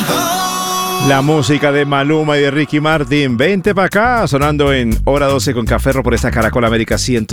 La música de Maluma y de Ricky Martin, vente pa' acá, sonando en Hora 12 con Café por esta Caracol América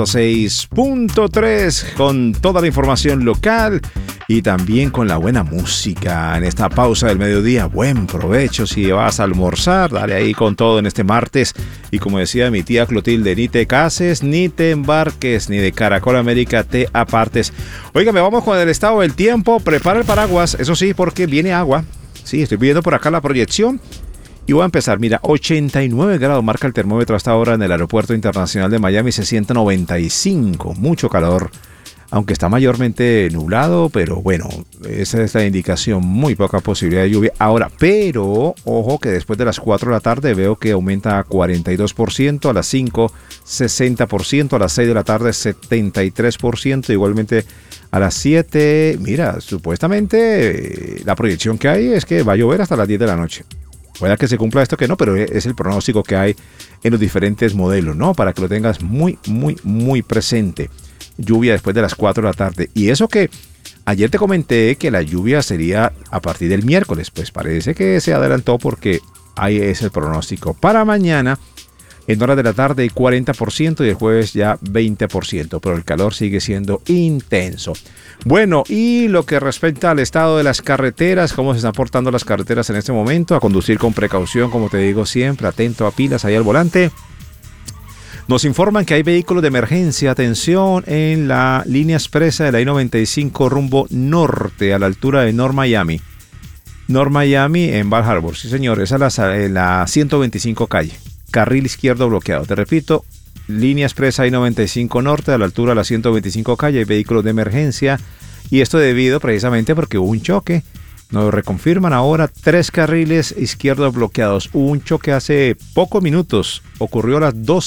106.3, con toda la información local y también con la buena música en esta pausa del mediodía. Buen provecho si vas a almorzar, dale ahí con todo en este martes. Y como decía mi tía Clotilde, ni te cases, ni te embarques, ni de Caracol América te apartes. Óigame, vamos con el estado del tiempo, prepara el paraguas, eso sí, porque viene agua. Sí, estoy viendo por acá la proyección y voy a empezar. Mira, 89 grados marca el termómetro hasta ahora en el Aeropuerto Internacional de Miami, se siente 95, mucho calor, aunque está mayormente nublado, pero bueno, esa es la indicación, muy poca posibilidad de lluvia. Ahora, pero ojo que después de las 4 de la tarde veo que aumenta a 42%, a las 5, 60%, a las 6 de la tarde 73%, igualmente a las 7, mira, supuestamente la proyección que hay es que va a llover hasta las 10 de la noche. Puede que se cumpla esto que no, pero es el pronóstico que hay en los diferentes modelos, ¿no? Para que lo tengas muy, muy, muy presente. Lluvia después de las 4 de la tarde. Y eso que ayer te comenté que la lluvia sería a partir del miércoles, pues parece que se adelantó porque ahí es el pronóstico. Para mañana, en horas de la tarde 40% y el jueves ya 20%, pero el calor sigue siendo intenso. Bueno, y lo que respecta al estado de las carreteras, cómo se están portando las carreteras en este momento, a conducir con precaución, como te digo siempre, atento a pilas ahí al volante. Nos informan que hay vehículos de emergencia, atención, en la línea expresa de la I-95 rumbo norte, a la altura de North Miami. North Miami en Bal Harbour, sí señor, esa es la 125 calle. Carril izquierdo bloqueado. Te repito, línea expresa I-95 norte a la altura de la 125 calle, hay vehículos de emergencia y esto debido precisamente porque hubo un choque. Nos reconfirman ahora 3 carriles izquierdos bloqueados. Hubo un choque hace pocos minutos, ocurrió a las 12